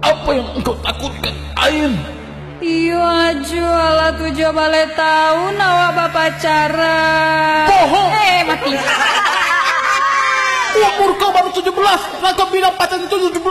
Apa yang engkau takutkan, Ain? Iya aja tuh boleh tahu nawa bapak cara. Bohong. Mati. Umur kau baru 17, lah kau bilang pacaran itu 17.